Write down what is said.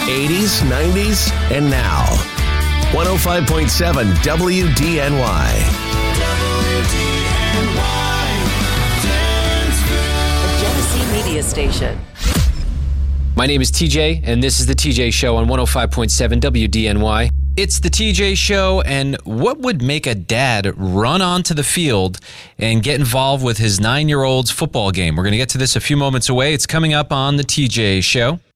80s, 90s, and now. 105.7 WDNY. The Genesee Media Station. My name is TJ, and this is The TJ Show on 105.7 WDNY. It's The TJ Show, and what would make a dad run onto the field and get involved with his 9-year-old's football game? We're going to get to this a few moments away. It's coming up on The TJ Show.